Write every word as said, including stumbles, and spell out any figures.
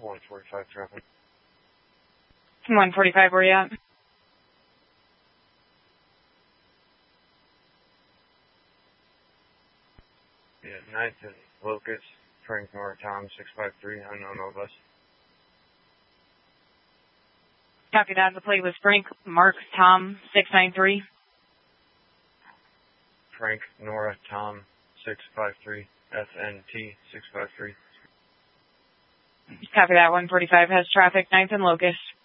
one forty-five traffic. one forty-five, where you at? Yeah, ninth and Locust, Frank Nora Tom, six five three, unknown O bus. Copy that. The plate was Frank Mark Tom, six nine three. Frank Nora Tom, six five three, F N T, six five three. Copy that. one forty-five has traffic, ninth and Locust.